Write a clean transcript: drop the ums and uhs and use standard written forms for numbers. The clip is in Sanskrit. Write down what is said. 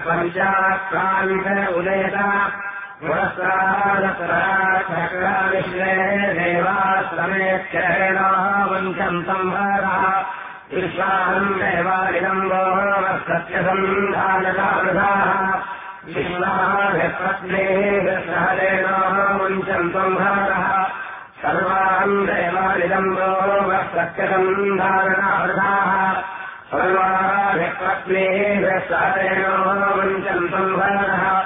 पञ्चाक्रान्त उदयता पुरस्तादसराक्षविश्वे देवाश्रमेत्येनो वञ्चम् संहारः विश्वाहम् देवालिदम्बो सत्यसन्धानकामृधाः विश्वाभिप्रत्नेः सहरेणो वञ्चम् संहारः सर्वान् देवालिदम्बो सत्यसन्धानकामृधाः सर्वाभिप्रत्नेः सहरेणो वञ्चम् संहारः